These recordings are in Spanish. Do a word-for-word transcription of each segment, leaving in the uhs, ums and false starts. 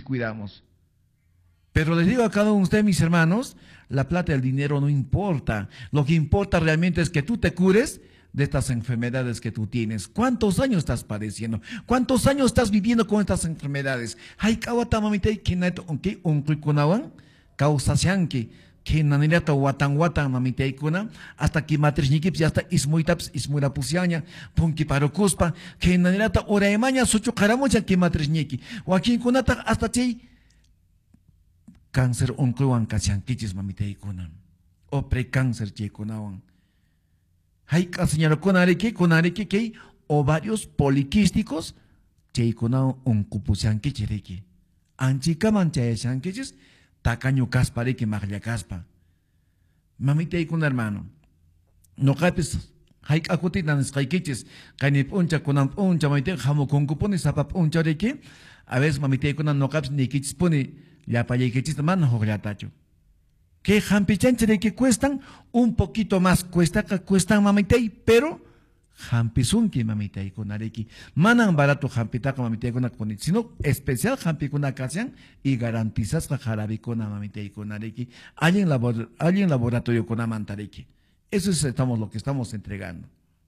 cuidamos. Pero les digo a cada uno de ustedes, mis hermanos, la plata y el dinero no importa. Lo que importa realmente es que tú te cures de estas enfermedades que tú tienes. ¿Cuántos años estás padeciendo? ¿Cuántos años estás viviendo con estas enfermedades? Hay kawata mamita que nato onke onkuikunawan kausasyanki que nanirata watan watan mamita ikuna hasta que matrixnikip ya hasta ismuitaps ismurapusiaña punki parokuspa que nanirata oraemaña suchu karamucha que matrixniki wakinkunata hasta chay cáncer onkuwan kasyankichis mamita ikuna o precáncer chaykunawan. Hay señora Conareke, Conareke, que ovarios poliquísticos, cheikuna oncupusianque chireki. Anchica manchayashanquechis, tacaño caspareke maglia caspa. Mamita y con hermano. No capes, hay acutitan skaikichis, canip uncha con uncha, mamita, jamo con cupones, apap uncha reke. A veces mamita y con no caps ni kichis pone, ya payekichis, man, tacho. Que jampichanche de que cuestan un poquito más, cuesta, cuestan mamitei, pero jampisunki mamitei con areki. Manan barato jampitaka mamitei con akoni, sino especial jampicuna casian y garantizas la jarabicona mamitei con areki. Hay en labor, hay en laboratorio con amantareki. Eso es estamos, lo que estamos entregando.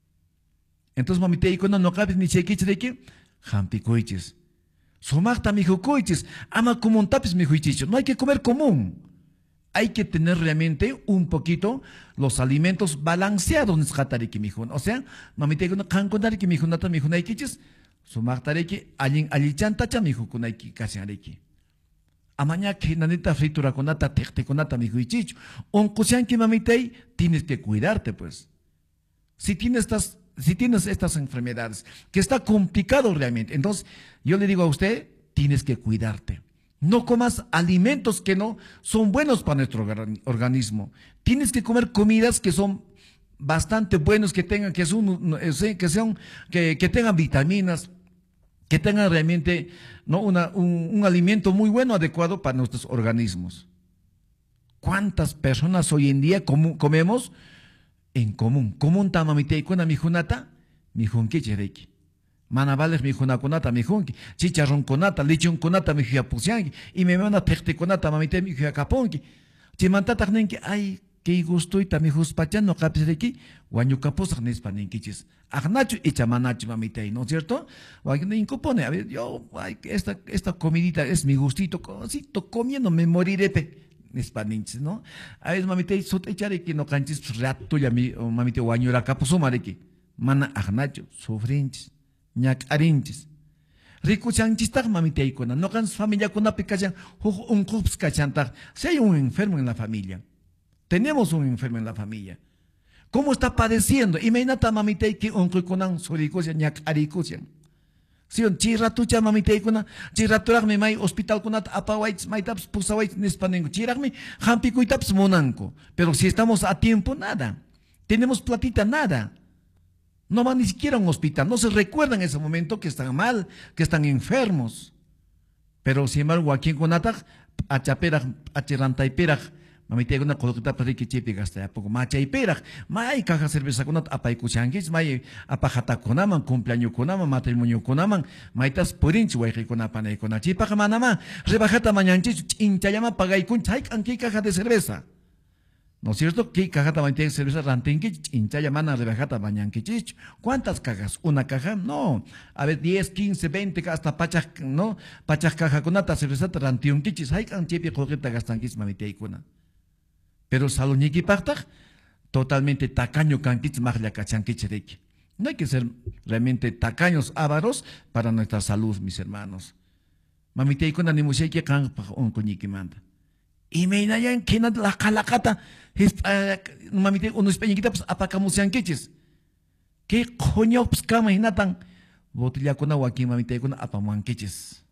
Entonces mamitei con no cabes ni chequiche de que jampicoiches. Sumakta mijucoiches, ama común tapis mijuichicho. No hay que comer común. Hay que tener realmente un poquito los alimentos balanceados en skatariki mijun. O sea, mamite con kankonariki mijunata mijunaikichis, sumaktariki alin alichanta mijukunaiki kasiariki. Amaña que nanita fritura conata tecte conata mijuichicho. Onkusianki mamitei, tienes que cuidarte pues. Si tienes estas si tienes estas enfermedades, que está complicado realmente, entonces yo le digo a usted, tienes que cuidarte. No comas alimentos que no son buenos para nuestro organismo. Tienes que comer comidas que son bastante buenos, que tengan, que son, que sean, que, que tengan vitaminas, que tengan realmente no una, un, un alimento muy bueno, adecuado para nuestros organismos. ¿Cuántas personas hoy en día com, comemos en común? Común tamamite con mijunata, mijunquichereki. Manavales mi junaconata mi junki, chicharrón conata, lechón conata mi juapusianki, y me van a tecte conata mamite mi juacaponki. Chimantata nenki, ay, que gusto y tami juspachano capseki, guanyucaposa nespanenkichis. Agnacho y chamanacho mamite, ¿no es cierto? Guanyucopone, a ver, yo, ay, esta, esta comidita es mi gustito, cosito comiendo, me moriré, pe. Nespanenchis, ¿no? A ver, mamite, sotechare que no canchis rato ya mi mamite guanyura caposumareki. Mana agnacho, sufrinchis. Ñak arinchis. Rico chanchistag mamita icona. No can familia con una picacha, un cups cachantag. Si hay un enfermo en la familia, tenemos un enfermo en la familia. ¿Cómo está padeciendo? Imagínate mamita que un cuiconan soricosia, ñak aricosian. Si un chiratucha mamita icona, chiraturag me mai hospital con apawaits, maitaps, pusawaits, nespanengo. Chiragme, jampicuitaps monanco. Pero si estamos a tiempo, nada. Tenemos platita, nada. No van ni siquiera a un hospital, no se recuerdan en ese momento que están mal, que están enfermos. Pero sin embargo, aquí en Conatag, achaperag, achirantaiperag, mamita una colocita para que chepe gasta ya poco, machaiperag, may caja cerveza conat, apaikuchanguis, may apajata conaman, cumpleaños conaman, matrimonio conaman, maitas purinch, guayri conapana y conachipa, manama, rebajata mañanchis, hinchayama pagaikun, chaik, anki caja de cerveza. ¿No es cierto? ¿Qué caja también tiene cerveza rantenquich? Hinchaya mana rebajata bañanquichich. ¿Cuántas cajas? ¿Una caja? No. A ver, diez, quince, veinte, hasta pachas, ¿no? Pachas caja con ata cerveza rantionquichis. Hay canchepi jorgeta gastanquis mamiteikuna. Pero saloñiqui partaj, totalmente tacaño canquich maglia cachanquichereki. No hay que ser realmente tacaños ávaros para nuestra salud, mis hermanos. Mamiteikuna ni museiki can un coñiqui manda. Y me inayan que la calacata, mamite, unos peñiquitas, pues apacamusian queches. ¿Qué coño, pues, cama, inatan? Botella con agua aquí, mamite, con apamuan queches.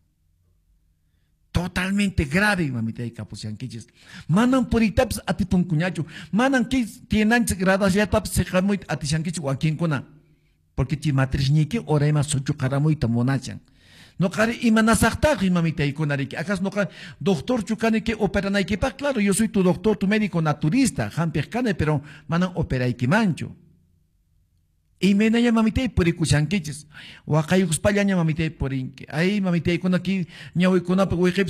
Totalmente grave, mamite, y capusian queches. Manan por itaps a tipun cuñacho. Manan que tienen gradas ya taps se jamuit a tishanquich o aquí en cona. Porque chimatrishnique, ora más ocho caramuita monachan. No care imanasactag mamita y conariki. ¿Acaso no care doctor chucane que opera naikipa? Claro, yo soy tu doctor, tu médico naturista, jampercane, pero manan opera mancho. Y me naya mamita y por ikuchanquiches. O acá yuspallanya mamita y por inque. Ahí mamita y con aquí, ñawi con